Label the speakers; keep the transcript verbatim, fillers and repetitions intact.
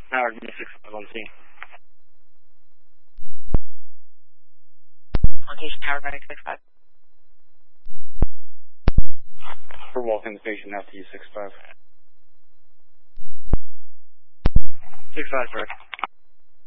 Speaker 1: Howard, six five on scene.
Speaker 2: Location Howard, medic six five.
Speaker 1: We're walking the station after you, six five. six five, correct.